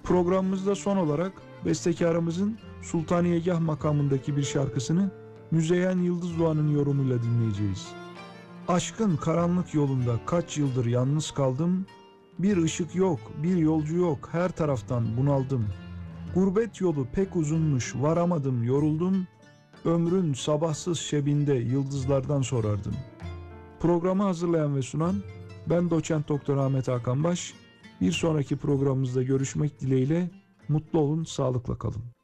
Programımızda son olarak bestekarımızın Sultaniyegah makamındaki bir şarkısını Müzeyyen Yıldız Doğan'ın yorumuyla dinleyeceğiz. Aşkın karanlık yolunda kaç yıldır yalnız kaldım. Bir ışık yok, bir yolcu yok, her taraftan bunaldım. Gurbet yolu pek uzunmuş, varamadım, yoruldum. Ömrün sabahsız şebinde yıldızlardan sorardım. Programı hazırlayan ve sunan ben Doçent Doktor Ahmet Hakan Baş. Bir sonraki programımızda görüşmek dileğiyle mutlu olun, sağlıkla kalın.